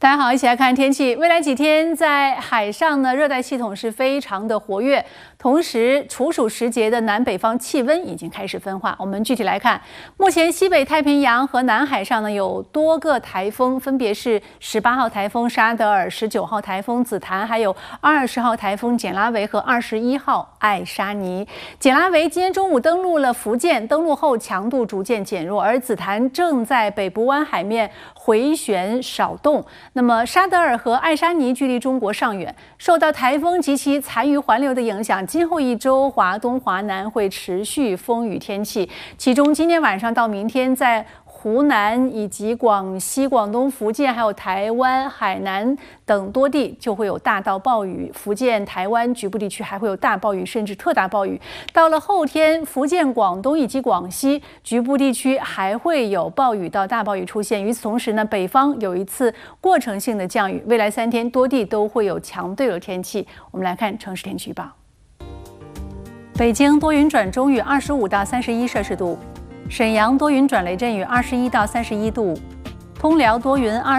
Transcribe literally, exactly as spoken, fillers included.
大家好，一起来看天气。未来几天在海上呢，热带系统是非常的活跃，同时处暑时节的南北方气温已经开始分化。我们具体来看，目前西北太平洋和南海上呢有多个台风，分别是十八号台风沙德尔、十九号台风紫檀，还有二十号台风简拉维和二十一号艾莎尼。简拉维今天中午登陆了福建，登陆后强度逐渐减弱，而紫檀正在北部湾海面回旋少动。那么沙德尔和艾莎尼距离中国尚远，受到台风及其残余环流的影响，今后一周华东、华南会持续风雨天气。其中今天晚上到明天，在湖南以及广西、广东、福建，还有台湾、海南等多地就会有大到暴雨。福建、台湾局部地区还会有大暴雨，甚至特大暴雨。到了后天，福建、广东以及广西局部地区还会有暴雨到大暴雨出现。与此同时呢，北方有一次过程性的降雨。未来三天多地都会有强对流天气。我们来看城市天气预报：北京多云转中雨，二十五到三十一摄氏度。沈阳多云转雷阵雨，二十一到三十一度；通辽多云，二